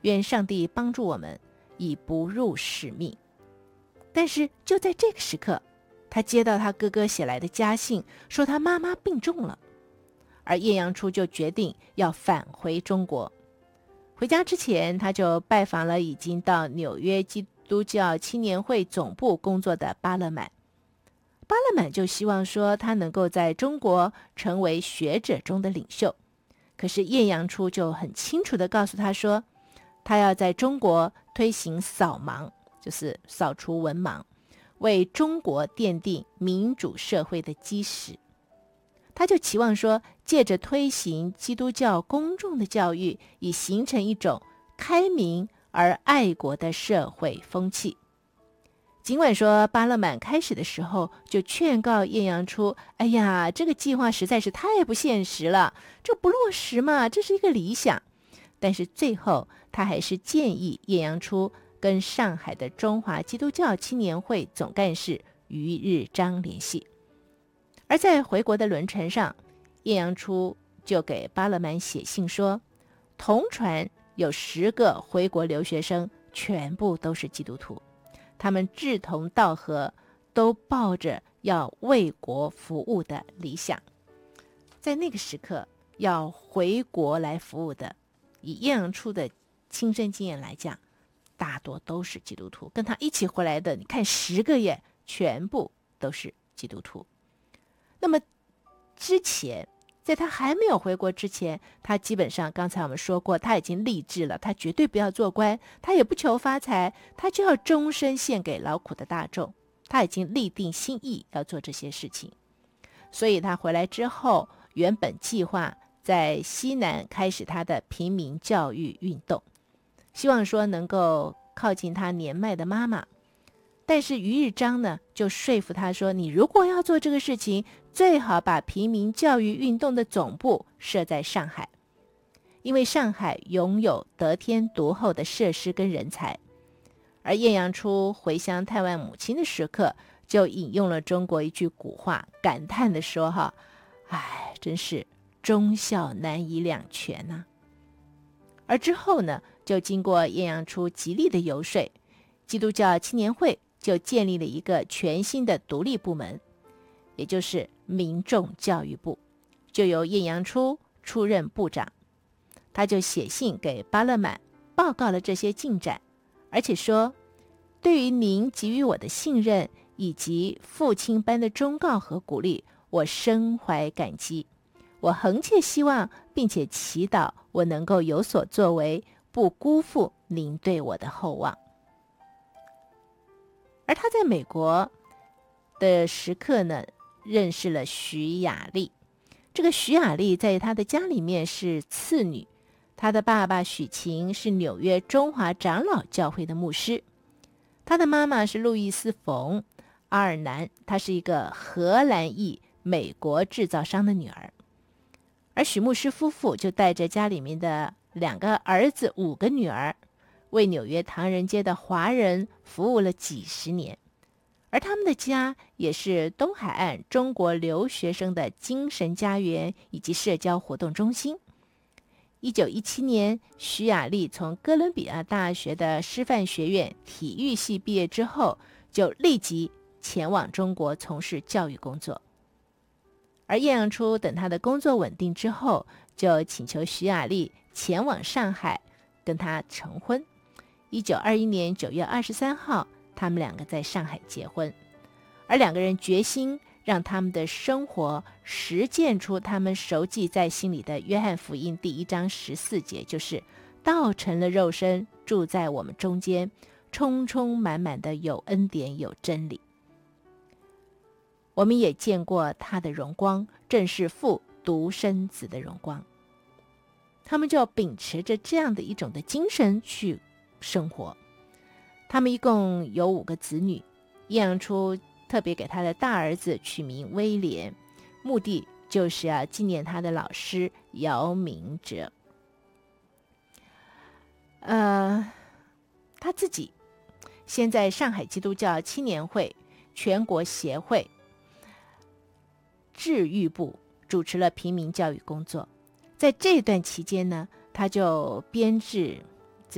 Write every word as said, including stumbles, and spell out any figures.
愿上帝帮助我们，以不入使命。但是就在这个时刻，他接到他哥哥写来的家信，说他妈妈病重了，而叶阳初就决定要返回中国。回家之前，他就拜访了已经到纽约基督教青年会总部工作的巴勒满。巴勒满就希望说他能够在中国成为学者中的领袖，可是叶阳初就很清楚地告诉他说，他要在中国推行扫盲，就是扫除文盲，为中国奠定民主社会的基石。他就期望说，借着推行基督教公众的教育，以形成一种开明而爱国的社会风气。尽管说巴勒满开始的时候就劝告叶阳初，哎呀，这个计划实在是太不现实了，这不落实嘛，这是一个理想。但是最后他还是建议叶阳初跟上海的中华基督教青年会总干事于日章联系。而在回国的轮船上，叶阳初就给巴勒满写信说，同船有十个回国留学生，全部都是基督徒，他们志同道合，都抱着要为国服务的理想。在那个时刻，要回国来服务的，以叶阳初的亲身经验来讲，大多都是基督徒。跟他一起回来的，你看十个耶，全部都是基督徒。那么之前，在他还没有回国之前，他基本上刚才我们说过，他已经立志了，他绝对不要做官，他也不求发财，他就要终身献给劳苦的大众。他已经立定心意要做这些事情。所以他回来之后，原本计划在西南开始他的平民教育运动，希望说能够靠近他年迈的妈妈。但是于日章呢，就说服他说，你如果要做这个事情，最好把平民教育运动的总部设在上海，因为上海拥有得天独厚的设施跟人才。而叶阳初回乡探望母亲的时刻，就引用了中国一句古话，感叹地说哈，哎，真是忠孝难以两全呐、啊。而之后呢，就经过叶阳初极力的游说，基督教青年会就建立了一个全新的独立部门，也就是民众教育部，就由叶阳初出任部长。他就写信给巴勒满报告了这些进展，而且说，对于您给予我的信任以及父亲般的忠告和鼓励，我深怀感激。我恒切希望并且祈祷我能够有所作为，不辜负您对我的厚望。而他在美国的时刻呢，认识了徐雅丽。这个徐雅丽在他的家里面是次女，他的爸爸许勤是纽约中华长老教会的牧师，他的妈妈是路易斯冯阿尔南，她是一个荷兰裔美国制造商的女儿。而许牧师夫妇就带着家里面的两个儿子五个女儿，为纽约唐人街的华人服务了几十年。而他们的家也是东海岸中国留学生的精神家园以及社交活动中心。一九一七年，徐雅丽从哥伦比亚大学的师范学院体育系毕业之后，就立即前往中国从事教育工作。而叶阳初等他的工作稳定之后，就请求徐雅丽前往上海跟他成婚。一九二一年九月二十三号，他们两个在上海结婚。而两个人决心让他们的生活实践出他们熟记在心里的约翰福音第一章十四节，就是道成了肉身，住在我们中间，充充满满的有恩典有真理。我们也见过他的荣光，正是父独生子的荣光。他们就秉持着这样的一种的精神去生活。他们一共有五个子女，叶阳初特别给他的大儿子取名威廉，目的就是要纪念他的老师姚明哲。呃，他自己先在上海基督教青年会全国协会治育部主持了平民教育工作。在这段期间呢，他就编制